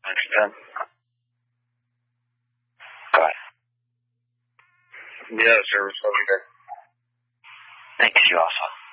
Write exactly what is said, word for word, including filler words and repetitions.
Understand. Go ahead. Yeah, service will be there. Thank you also.